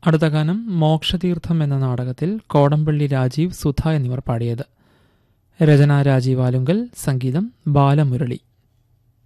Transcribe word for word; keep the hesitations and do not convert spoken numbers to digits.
അടുത്ത ഗാനം മോക്ഷതീർത്ഥം എന്ന നാടകത്തിൽ കോടമ്പള്ളി രാജീവ്, സുധ എന്നിവർ പാടിയത്. രചന രാജീവ് ആലുങ്കൽ, സംഗീതം ബാലമുരളി.